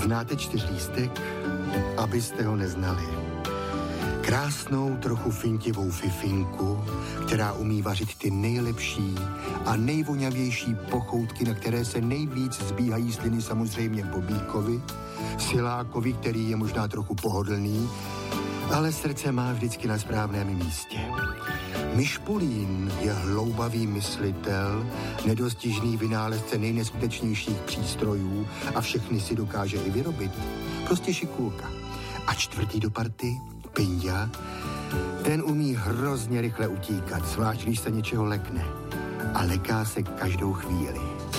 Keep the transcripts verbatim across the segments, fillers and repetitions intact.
Znáte čtyřlístek? Abyste ho neznali. Krásnou, trochu fintivou fifinku, která umí vařit ty nejlepší a nejvoňavější pochoutky, na které se nejvíc zbíhají sliny samozřejmě Bobíkovi, Silákovi, který je možná trochu pohodlný, ale srdce má vždycky na správném místě. Myšpulín je hloubavý myslitel, nedostižný vynálezce nejneskutečnějších přístrojů a všechny si dokáže i vyrobit. Prostě šikulka. A čtvrtý do party, Pinďa, ten umí hrozně rychle utíkat, zvlášť když se něčeho lekne. A leká se každou chvíli.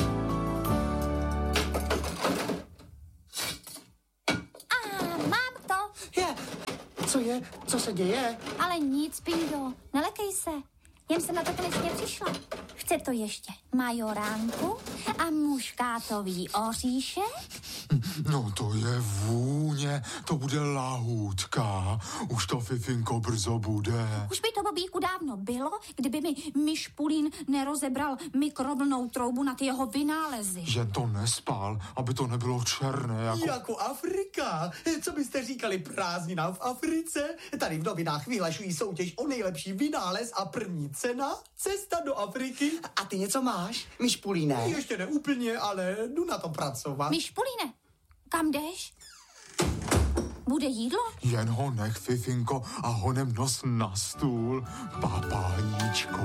A mám to. Je, co je? Co se děje? Ale nic, Pindo, nelekej se. Jen jsem na to konečně přišla. Chce to ještě majoránku a muškátový oříšek? No to je vůně, to bude lahůdka. Už to fifinko brzo bude. Už by to, Bobíku, dávno bylo, kdyby mi Myšpulín nerozebral mikrovlnnou troubu na ty jeho vynálezy. Že to nespál, aby to nebylo černé jako... Jako Afrika. Co byste říkali prázdninám v Africe? Tady v novinách vyhlašují soutěž o nejlepší vynález a první cena cesta do Afriky. A ty něco máš, Myšpulíne? Ještě ne úplně, ale jdu na to pracovat. Myšpulíne, kam jdeš? Bude jídlo? Jen ho nech, fifinko, a honem nos na stůl, papáníčko.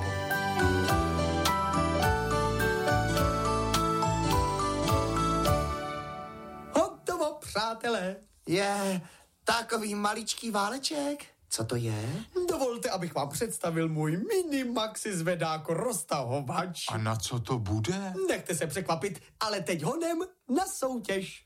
Hotovo, přátelé. Je takový maličký váleček. Co to je? Dovolte, abych vám představil můj mini maxi zvedáko roztahovač. A na co to bude? Nechte se překvapit, ale teď honem na soutěž.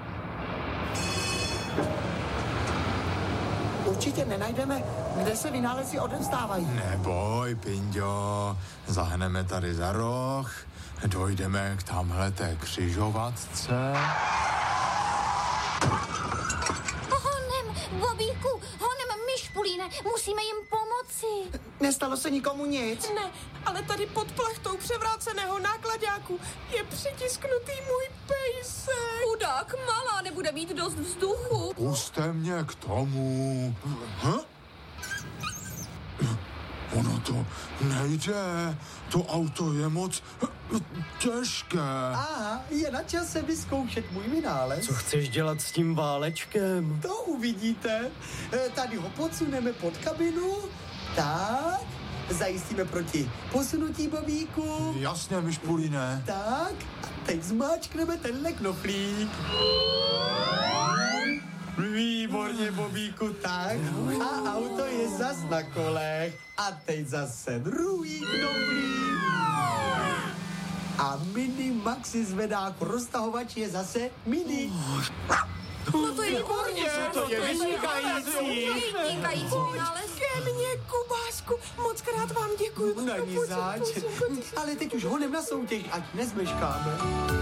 Určitě nenajdeme, kde se vynálezy odevzdávají. Neboj, Pinďo, zahneme tady za roh, dojdeme k tamhleté křižovatce. Honem, Bobíku, honem, Myšpulíne, musíme jim pomoci. Nestalo se nikomu nic? Ne, ale tady pod plachtou převráceného nákladáku je přitisknutý můj pejsek. Chudák, malá, nebude mít dost vzduchu. Puste mě k tomu. Hm? Ono to nejde. To auto je moc těžké. Aha, je na čase vyzkoušet můj vynález. Co chceš dělat s tím válečkem? To uvidíte. E, Tady ho podsuneme pod kabinu. Tak, zajistíme proti posunutí, Bobíku. Jasně, Myšpulíne. Tak, a teď zmáčkneme tenhle knoflík. Výborně, Bobíku, tak. A auto je zas na kolech. A teď zase druhý knoflík. A mini maxi zvedáko roztahovač je zase mini. No to je výborně. To je vynikající. Vynikající vynález. Ke mně, Kubásku, moc krát vám děkuju. Není zač. Ale teď už honem na soutěž, ať nezmeškáme.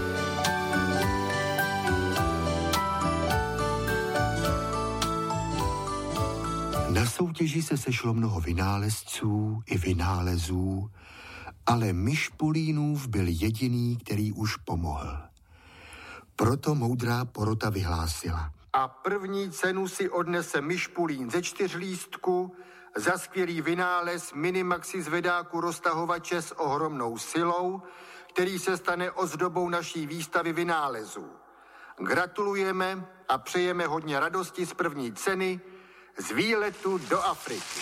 Na soutěži se sešlo mnoho vynálezců i vynálezů, ale Myšpulínův byl jediný, který už pomohl. Proto moudrá porota vyhlásila. A první cenu si odnese Myšpulín ze čtyřlístku za skvělý vynález minimaxi zvedáku roztahovače s ohromnou silou, který se stane ozdobou naší výstavy vynálezů. Gratulujeme a přejeme hodně radosti z první ceny z výletu do Afriky.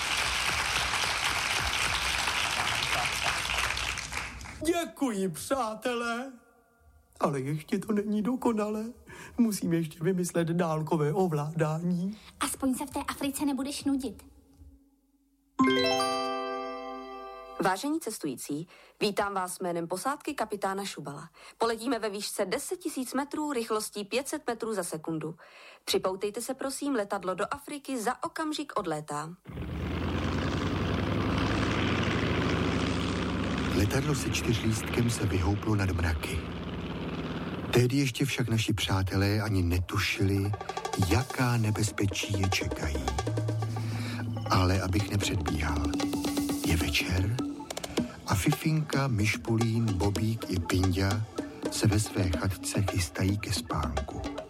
Děkuji, přátelé. Ale ještě to není dokonalé. Musím ještě vymyslet dálkové ovládání. Aspoň se v té Africe nebudeš nudit. Vážení cestující, vítám vás jménem posádky kapitána Šubala. Poletíme ve výšce deset tisíc metrů rychlostí pět set metrů za sekundu. Připoutejte se prosím, letadlo do Afriky za okamžik odlétá. Letadlo se čtyřlístkem se vyhouplo nad mraky. Tehdy ještě však naši přátelé ani netušili, jaká nebezpečí je čekají. Ale abych nepředbíhal, je večer a Fifinka, Myšpulín, Bobík i Pinďa se ve své chatce chystají ke spánku.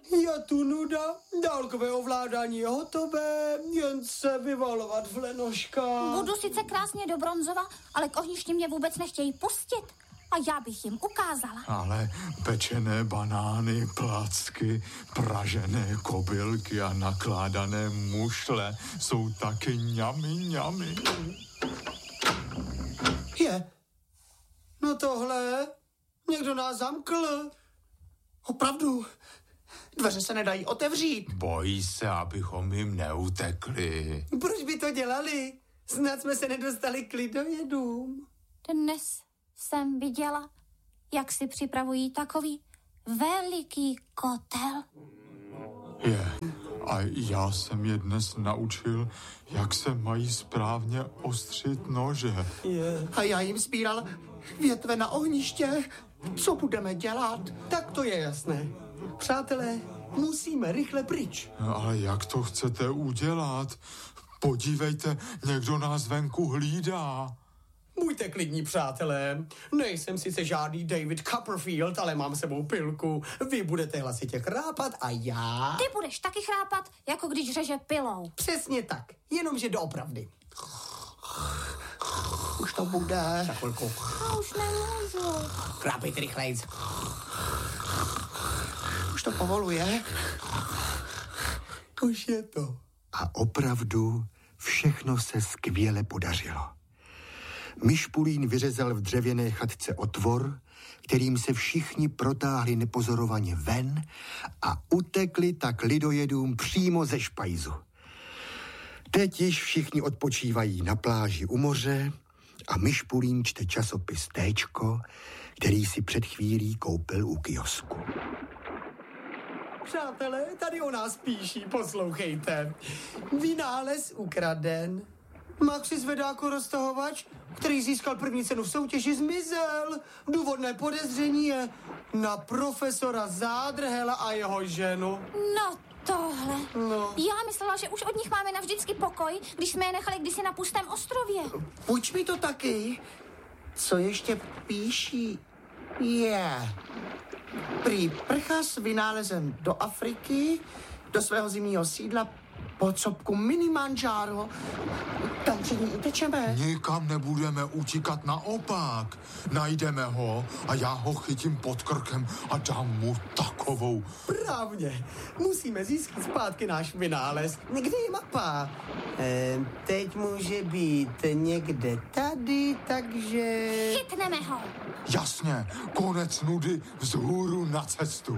Je tu nuda, dálkové ovládání je hotové, jen se vyvalovat v lenoškách. Budu sice krásně do Bronzova, ale k ohništi mě vůbec nechtějí pustit. A já bych jim ukázala. Ale pečené banány, placky, pražené kobylky a nakládané mušle jsou taky ňami, ňami. Je. No tohle, někdo nás zamkl. Opravdu, dveře se nedají otevřít. Bojí se, abychom jim neutekli. Proč by to dělali? Snad jsme se nedostali k lidojedům. Dnes jsem viděla, jak si připravují takový veliký kotel. Je. A já jsem je dnes naučil, jak se mají správně ostřit nože. Je. A já jim sbíral větve na ohniště. Co budeme dělat? Tak to je jasné. Přátelé, musíme rychle pryč. Ale jak to chcete udělat? Podívejte, někdo nás venku hlídá. Buďte klidní, přátelé. Nejsem sice žádný David Copperfield, ale mám sebou pilku. Vy budete hlasitě chrápat a já... Ty budeš taky chrápat, jako když řeže pilou. Přesně tak, jenomže doopravdy. Už to bude. Za chvilku. Já už nemůžu. Chrápejte rychlejc. Už to povoluje. Už je to. A opravdu všechno se skvěle podařilo. Myšpulín vyřezal v dřevěné chatce otvor, kterým se všichni protáhli nepozorovaně ven a utekli tak lidojedům přímo ze špajzu. Teď již všichni odpočívají na pláži u moře a Myšpulín čte časopis Téčko, který si před chvílí koupil u kiosku. Přátelé, tady o nás píší, poslouchejte. Vynález ukraden. Maxi Zvedáko roztahovač, který získal první cenu v soutěži, zmizel. Důvodné podezření je na profesora Zádrhela a jeho ženu. No tohle. No. Já myslela, že už od nich máme navždycky pokoj, když jsme je nechali kdysi na pustém ostrově. Půjč mi to taky. Co ještě píší? Je. Yeah. Prý prchá s vynálezem do Afriky, do svého zimního sídla pod sopku Minimandžáro. Tam před ní utečeme. Nikam nebudeme utíkat, naopak. Najdeme ho a já ho chytím pod krkem a dám mu takovou. Právně. Musíme získat zpátky náš vynález. Kde je mapa? Ehm, teď může být někde tady, takže... Chytneme ho. Jasně, konec nudy, vzhůru na cestu.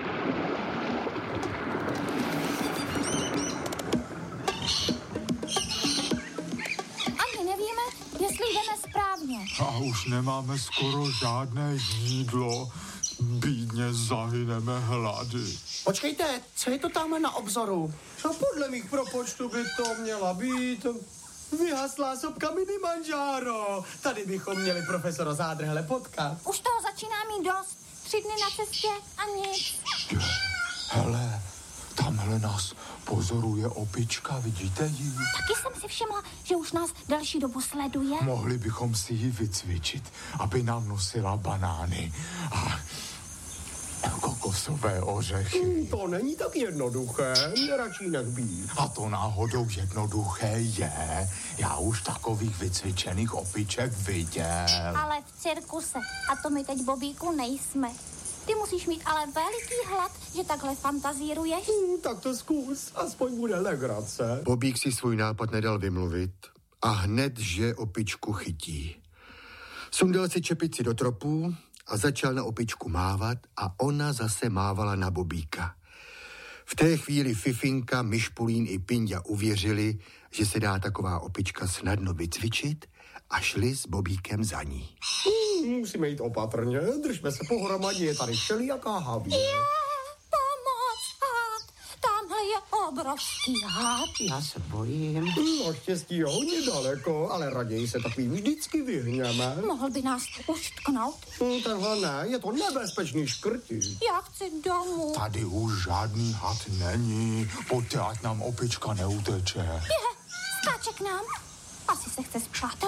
Jestli jdeme správně. A už nemáme skoro žádné jídlo. Bídně zahyneme hlady. Počkejte, co je to tam na obzoru? No podle mých propočtů by to měla být vyhaslá sopka Minimandžáro. Tady bychom měli profesora Zádrhele potkat. Už toho začíná mít dost. Tři dny na cestě a nic. Hele, tamhle nás pozoruje opička, vidíte ji? Taky jsem si všimla, že už nás další dobu sleduje. Mohli bychom si ji vycvičit, aby nám nosila banány a kokosové ořechy. Hmm, to není tak jednoduché, radši nech být. A to náhodou jednoduché je. Já už takových vycvičených opiček viděl. Ale v cirkuse. A to my teď, Bobíku, nejsme. Ty musíš mít ale veliký hlad, že takhle fantazíruješ. Hmm, tak to zkus, aspoň bude legrace. Bobík si svůj nápad nedal vymluvit a hned, že opičku chytí. Sundal si čepici do tropu a začal na opičku mávat a ona zase mávala na Bobíka. V té chvíli Fifinka, Myšpulín i Pinďa uvěřili, že se dá taková opička snadno vycvičit a šli s Bobíkem za ní. Hmm, musíme jít opatrně, držme se pohromadě, je tady všelijaká havíře. Je, pomoc, had, tamhle je obrovský had. Já se bojím. No štěstí je hodně daleko, ale raději se takovým vždycky vyhněme. Mohl by nás uštknout. Hmm, tenhle ne, je to nebezpečný škrtí. Já chci domů. Tady už žádný had není. Pojďte, ať nám opička neuteče. Je, skáče k nám. Asi se chce spřátelit.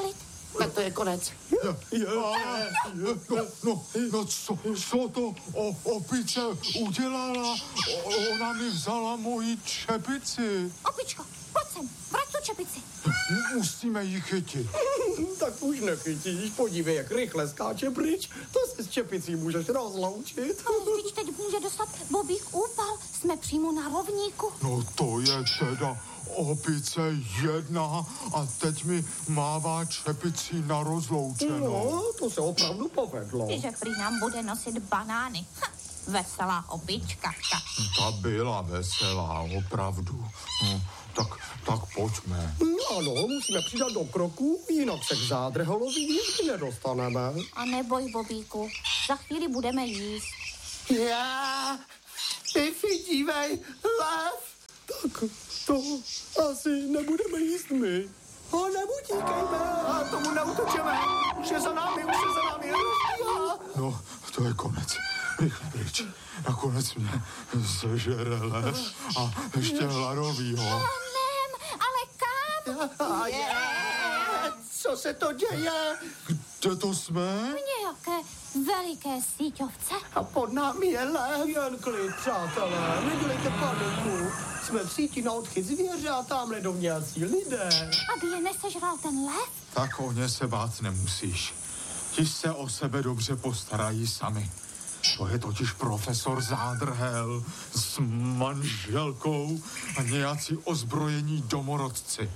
Tak to je konec. Je, je, je, no, no, no co, co to o, opice udělala? O, ona mi vzala moji čepici. Opičko, pojď sem, vrať tu čepici. Musíme ji chytit. Tak už nechytíš, podívej, jak rychle skáče pryč. To se s čepicí můžeš rozloučit. Vždyť teď může dostat Bobík úpal. Jsme přímo na rovníku. No to je teda opice jedna a teď mi mává čepicí na rozloučenou. No, to se opravdu povedlo. Že prý nám bude nosit banány. Ha, veselá opička. Ta byla veselá, opravdu. No, tak, tak pojďme. Ano, musíme přidat do kroku, jinak se k zádrhelovi nikdy nedostaneme. A neboj, Bobíku, za chvíli budeme jíst. Já, Fifi, dívej, lev. Tak to asi nebudeme jíst my. Ho nebutíkejme, a tomu neutočeme. Už je za námi, už je za námi. Rozbíhá. No, to je konec. Rychle pryč. Nakonec mě sežere les a ještě hladovýho. Nem, ale kam? A je, co se to děje? Kde to jsme? V nějaké veliké síťovce. A pod námi je lev. Jen klid, přátelé, nedělejte paniku. Jsme v síti na odchyt zvěře a tamhle jdou nějací lidé. Aby je nesežral ten lev? Tak o ně se bát nemusíš. Ti se o sebe dobře postarají sami. To je totiž profesor Zádrhel s manželkou a nějací ozbrojení domorodci.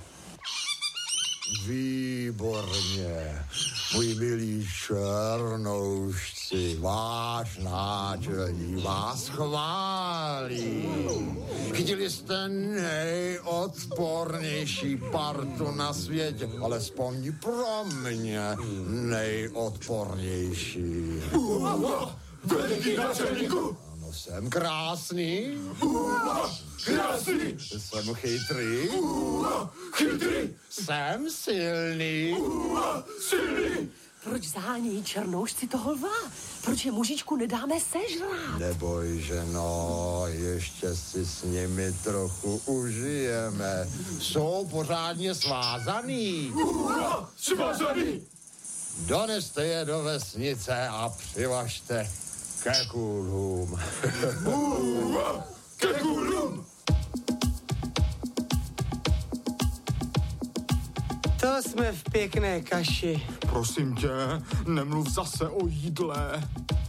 Výborně, můj milí černoušci, váš náčelník vás chválí. Chytili jste nejodpornější partu na světě, alespoň pro mě nejodpornější. Veliký náčelníku! Ano, jsem krásný. Krásný! Jsem chytrý. Chytrý! Jsem silný. Silný! Proč zánějí černoušci toho lva? Proč je mužičku nedáme sežrát? Neboj, ženo, ještě si s nimi trochu užijeme. Jsou pořádně svázaný. Ura! Svazaný! Doneste je do vesnice a přivažte ke kůlům. Ura! Ke kůlům! To jsme v pěkné kaši. Prosím tě, nemluv zase o jídle.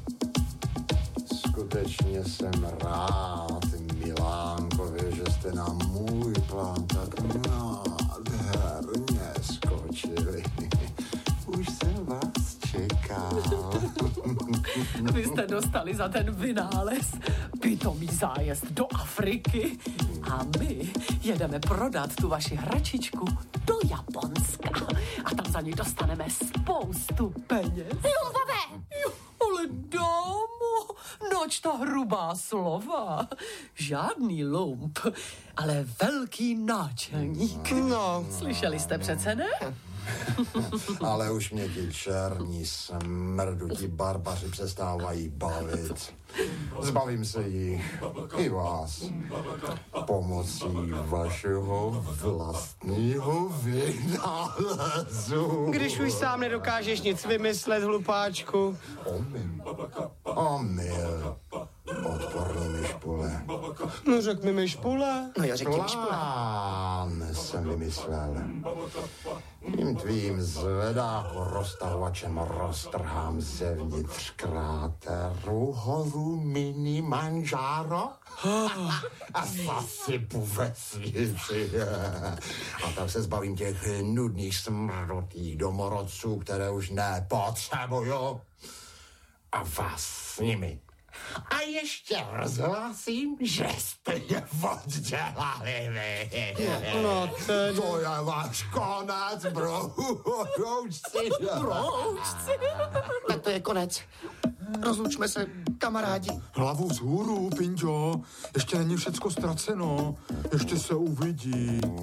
Skutečně jsem rád, Milánkově, že jste na můj plán tak nádherně skočili. Už jsem vás čekal. Vy jste dostali za ten vynález pitomý zájezd do Afriky a my jedeme prodat tu vaši hračičku do Japonska a tam za ní dostaneme spoustu peněz. Lumpové! Jo, ale dámo, noč ta hrubá slova. Žádný lump, ale velký náčelník. No. Slyšeli jste přece, ne? Ale už mě ti černí smrduti barbaři přestávají bavit. Zbavím se jich i vás pomocí vašeho vlastního vynálezu. Když už sám nedokážeš nic vymyslet, hlupáčku. Omyl. Omyl. Odporný myšpule. No řek mi myšpule. No jo, řekni myšpule. Plán jsem vymyslel. Tím tvým zvedáku roztahovačem roztrhám zevnitř kráteru horu mini manžáro a zasypu vesnici. A tak se zbavím těch nudných smrdotých domorodců, které už nepotřebuju. A vás s nimi. A ještě rozhlásím, že jste je oddělali vy. No tedy. To je váš konec, broučci. Broučci. Tak to je konec. Rozlučme se, kamarádi. Hlavu vzhůru, Pinďo. Ještě není všecko ztraceno. Ještě se uvidí.